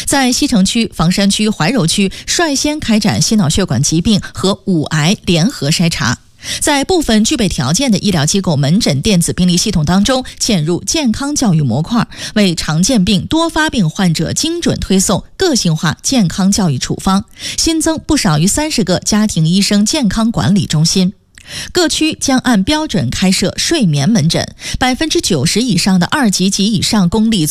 在西城区、房山区、怀柔区率先开展心脑血管疾病和五癌联合筛查。在部分具备条件的医疗机构门诊电子病历系统当中嵌入健康教育模块，为常见病多发病患者精准推送个性化健康教育处方，新增不少于30个家庭医生健康管理中心。各区将按标准开设睡眠门诊，90%以上的2级及以上公立